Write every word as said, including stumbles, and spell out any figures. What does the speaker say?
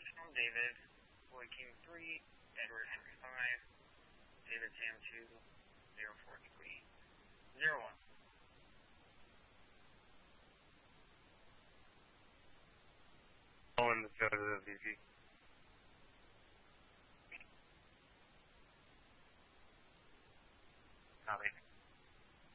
Tom David, Boy King three, Edward Henry five, David Sam two, zero four three, zero one. Oh, in the field of the V P. Copy.